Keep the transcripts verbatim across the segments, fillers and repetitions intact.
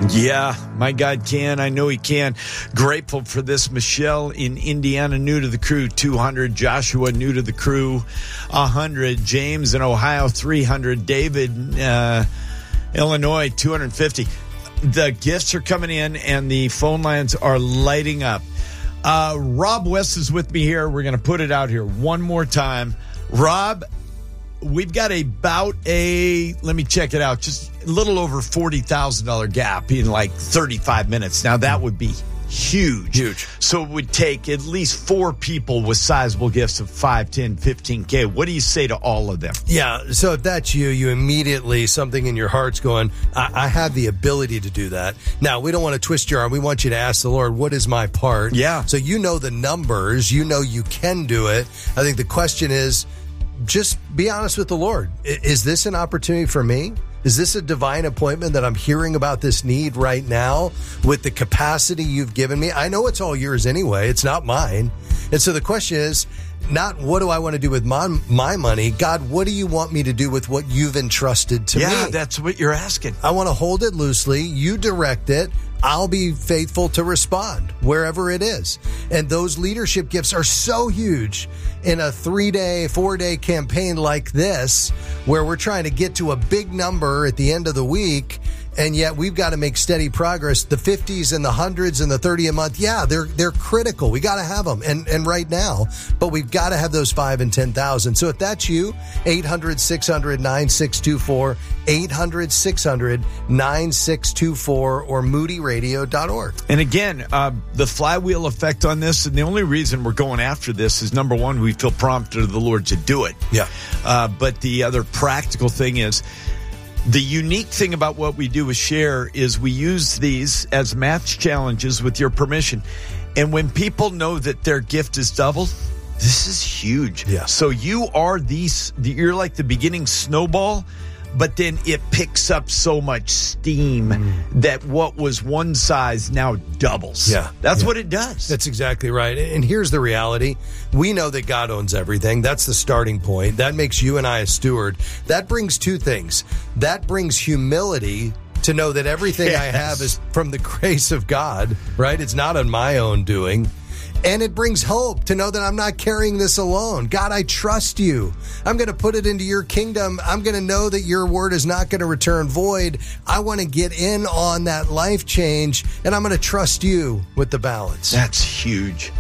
Yeah, my God can. I know he can. Grateful for this. Michelle in Indiana, new to the crew, two hundred. Joshua, new to the crew, one hundred. James in Ohio, three hundred. David, uh, Illinois, two hundred fifty. The gifts are coming in and the phone lines are lighting up. Uh, Rob West is with me here. We're going to put it out here one more time. Rob, we've got about a, let me check it out, just a little over forty thousand dollars gap in like thirty-five minutes. Now, that would be huge. Huge. So it would take at least four people with sizable gifts of five, ten, fifteen K. What do you say to all of them? Yeah, so if that's you, you immediately, something in your heart's going, I, I have the ability to do that. Now, we don't want to twist your arm. We want you to ask the Lord, what is my part? Yeah. So you know the numbers. You know you can do it. I think the question is, just be honest with the Lord. Is this an opportunity for me? Is this a divine appointment that I'm hearing about this need right now with the capacity you've given me? I know it's all yours anyway. It's not mine. And so the question is not what do I want to do with my, my money? God, what do you want me to do with what you've entrusted to yeah, me? Yeah, that's what you're asking. I want to hold it loosely. You direct it. I'll be faithful to respond wherever it is. And those leadership gifts are so huge in a three-day, four-day campaign like this, where we're trying to get to a big number at the end of the week, and yet we've got to make steady progress. The fifties and the hundreds and the thirty a month, yeah, they're they're critical. We got to have them, and and right now, but we've got to have those five and ten thousand. So if that's you, eight hundred, six hundred, nine six two four, eight hundred, six hundred, nine six two four, or moody radio dot org. And again, uh, the flywheel effect on this, and the only reason we're going after this is, number one, we feel prompted of the Lord to do it. Yeah. Uh, but the other practical thing is, the unique thing about what we do with Share is we use these as match challenges with your permission. And when people know that their gift is doubled, this is huge. Yeah. So you are these, you're like the beginning snowball, but then it picks up so much steam mm. that what was one size now doubles. Yeah. That's yeah. what it does. That's exactly right. And here's the reality. We know that God owns everything. That's the starting point. That makes you and I a steward. That brings two things. That brings humility to know that everything yes. I have is from the grace of God, right? It's not on my own doing. And it brings hope to know that I'm not carrying this alone. God, I trust you. I'm going to put it into your kingdom. I'm going to know that your word is not going to return void. I want to get in on that life change, and I'm going to trust you with the balance. That's huge.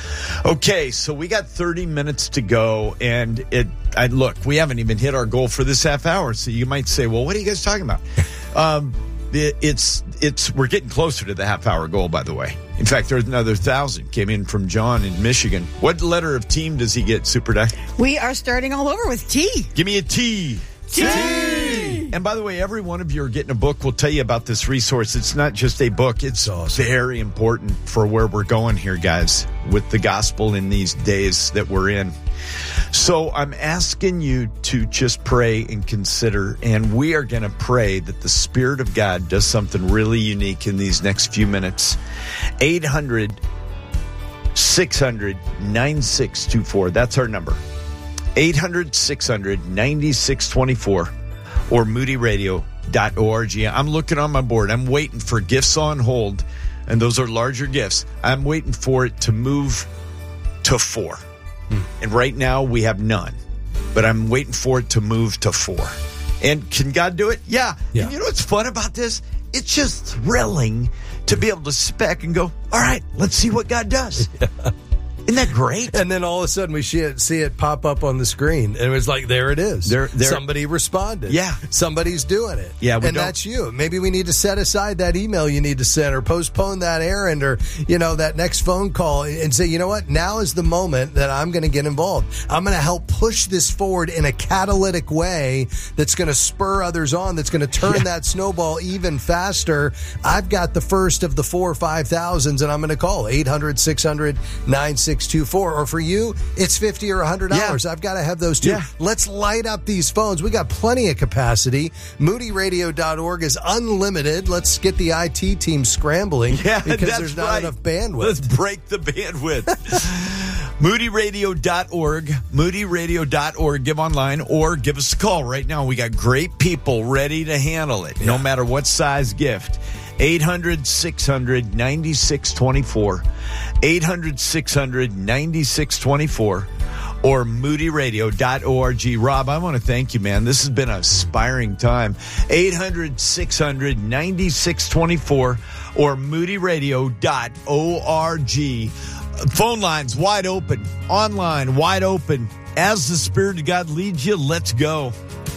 Okay, so we got thirty minutes to go, and it. I look, we haven't even hit our goal for this half hour, so you might say, well, what are you guys talking about? um, it, it's it's we're getting closer to the half hour goal, by the way. In fact, there's another thousand came in from John in Michigan. What letter of team does he get, Super Duck? We are starting all over with T. Give me a T. T. T. And by the way, every one of you are getting a book. We'll tell you about this resource. It's not just a book. It's awesome. Very important for where we're going here, guys, with the gospel in these days that we're in. So I'm asking you to just pray and consider, and we are going to pray that the Spirit of God does something really unique in these next few minutes. eight hundred, six hundred, nine six two four. That's our number. eight hundred, six hundred, nine six two four or moody radio dot org. I'm looking on my board. I'm waiting for gifts on hold, and those are larger gifts. I'm waiting for it to move to four. Hmm. And right now we have none, but I'm waiting for it to move to four. And can God do it? Yeah. yeah. And you know what's fun about this? It's just thrilling to be able to sit back and go, all right, let's see what God does. Yeah. Isn't that great? And then all of a sudden we see it, see it pop up on the screen. And it was like, there it is. There, there, Somebody responded. Yeah. Somebody's doing it. Yeah. And don't. that's you. Maybe we need to set aside that email you need to send, or postpone that errand, or, you know, that next phone call, and say, you know what? Now is the moment that I'm going to get involved. I'm going to help push this forward in a catalytic way that's going to spur others on, that's going to turn yeah. that snowball even faster. I've got the first of the four or five thousands, and I'm going to call eight hundred, six hundred, nine six two four. Or for you, it's fifty or one hundred dollars. Yeah. I've got to have those two. Yeah. Let's light up these phones. We got plenty of capacity. moody radio dot org is unlimited. Let's get the I T team scrambling yeah, because that's there's not right. enough bandwidth. Let's break the bandwidth. moody radio dot org, moody radio dot org. Give online or give us a call right now. We got great people ready to handle it, yeah. no matter what size gift. eight hundred, six hundred, ninety-six twenty-four. eight hundred, six hundred, ninety-six twenty-four. Or moody radio dot org. Rob, I want to thank you, man. This has been an inspiring time. eight hundred, six hundred, ninety-six twenty-four or moody radio dot org. Phone lines wide open. Online wide open. As the Spirit of God leads you, let's go.